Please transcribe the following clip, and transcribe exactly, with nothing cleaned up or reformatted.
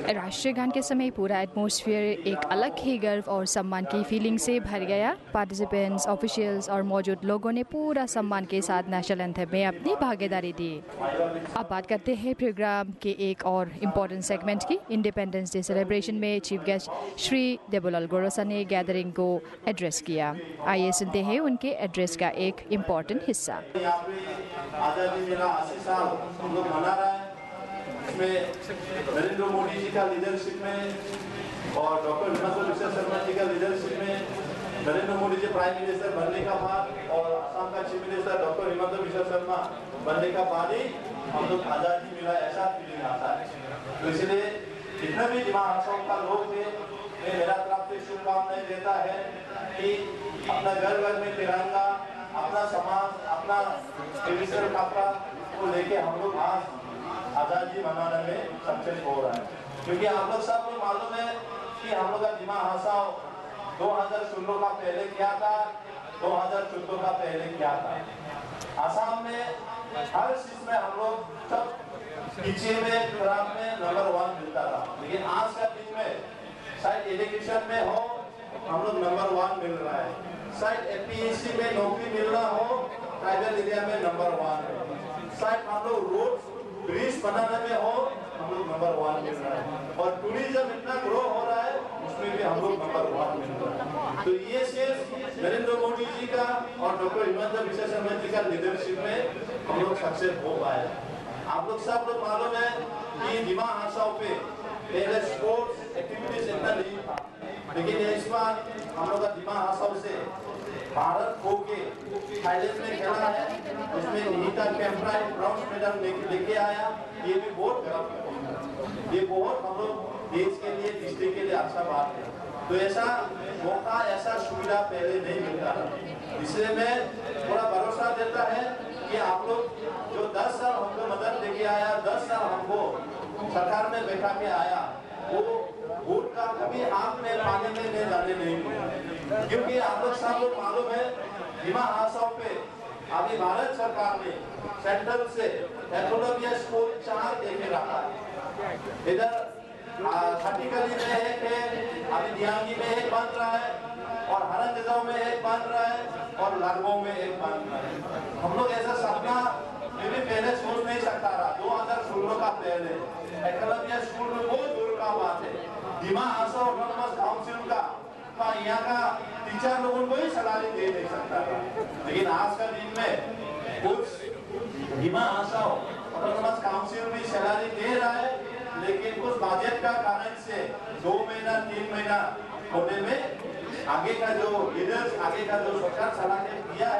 राष्ट्रीय गान के समय पूरा एटमॉस्फेयर एक अलग ही गर्व और सम्मान की फीलिंग से भर गया। पार्टिसिपेंट्स, ऑफिशियल्स और मौजूद लोगों ने पूरा सम्मान के साथ नेशनल एंथम में अपनी भागीदारी दी। अब बात करते हैं प्रोग्राम के एक और इम्पोर्टेंट सेगमेंट की। इंडिपेंडेंस डे सेलिब्रेशन में चीफ गेस्ट श्री देबुलाल गौरोसा ने गैदरिंग को एड्रेस किया। आइए सुनते हैं उनके एड्रेस का एक इम्पोर्टेंट हिस्सा। इसमें नरेंद्र मोदी जी का लीडरशिप में और डॉक्टर हिमंत बिस्वा शर्मा जी का लीडरशिप में नरेंद्र मोदी जी प्राइम मिनिस्टर बनने का बाद और असम का chief minister doctor Himanta Biswa Sharma बनने का बाद ही हम लोग आज़ादी मिला ऐसा फीलिंग आता है। तो इसलिए जितने भी दिमाग हंसों का लोग थे, मैं मेरा तरफ से शुभकामनाएं देता है कि अपना घर घर में तिरंगा, अपना समाज, अपना ट्रेडिशनल कपड़ा को लेके हम लोग आज आज़ादी मनाने में सक्सेस हो रहा है। क्योंकि आप लोग सब लोग मालूम है कि हम लोग का दिमाग हंसाओ दो हज़ार सोलह का पहले क्या था, दो हज़ार चौदह का पहले क्या था। आसाम में हर चीज में हम लोग सब पीछे में खराब में नंबर वन मिलता था, लेकिन आज का दिन में शायद एजुकेशन में हो हम लोग नंबर वन मिल रहा है, शायद एपीएससी में नौकरी मिलना हो ट्राइबल एरिया में नंबर वन है, शायद हम लोग रोड ब्रिज बनाने में हो हम लोग नंबर वन मिल रहा है, और टूरिज्म इतना ग्रो हो रहा है उसमें भी हम लोग नंबर वन मिल रहा है। तो ये सिर्फ नरेंद्र मोदी जी का और डॉक्टर हिमंत बिस्वा शर्मा जी का लीडरशिप में हम लोग सक्सेस हो पाए। आप लोग सब लोग मालूम है कि दिमा हासाओं पे पहले स्पोर्ट्स एक्टिविटीज इतना नहीं था, लेकिन इस बार हम लोग का दिमा हासाओं से भारत खो के थाईलैंड में खेला है, उसमें निहिता कैम्प्राइड ब्रॉन्ज मेडल लेके आया। ये भी बहुत गर्व, ये बहुत हम लोग देश के लिए, डिस्ट्रिक्ट के लिए अच्छा बात है। तो ऐसा मौका, ऐसा सुविधा पहले नहीं मिलता था, इसलिए मैं थोड़ा भरोसा देता है कि आप लोग जो दस साल हमको मदद लेके आया, दस साल हमको सरकार में बैठा के आया, वो वोट का कभी आग में पानी में ले जाने नहीं मिला। क्योंकि आप लोग सब लोग मालूम है दिमा हासाओं पे अभी भारत सरकार ने सेंट्रल से एकोनॉमी स्कूल चार देके रखा है। इधर खटीकली में एक है, अभी दियांगी में एक बन रहा है, और हरंजगांव में एक बन रहा है, और लारगो में एक बन रहा है। हम लोग ऐसा सपना भी पहले सोच नहीं सकता रहा। दो हज़ार सोलह का पहले एकोनॉमी स्कूल में बहुत दूर का बात है। दिमा हासाओ ऑटोनोमस काउंसिल का यहाँ का टीचर लोगों को ही सैलरी दे नहीं सकता था, लेकिन आज का दिन में कुछ दिमा हासाओ ऑटोनोमस काउंसिल भी सैलरी दे रहा है, लेकिन कुछ बजट का कारण से दो महीना तीन महीना होने में आगे का जो लीडर्स, आगे का जो सरकार सलाह दिया